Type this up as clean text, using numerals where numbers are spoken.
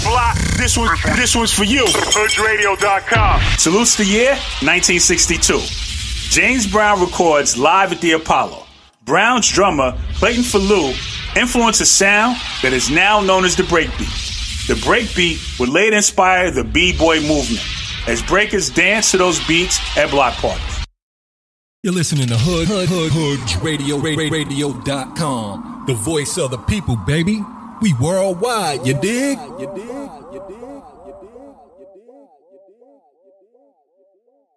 block, this one's for you. HoodRadio.com. Salutes the year, 1962. James Brown records live at the Apollo. Brown's drummer, Clayton Falou, influenced a sound that is now known as the breakbeat. The breakbeat would later inspire the B-boy movement, as breakers dance to those beats at block parties. You're listening to HoodRadio.com, the voice of the people, baby. We worldwide, you dig?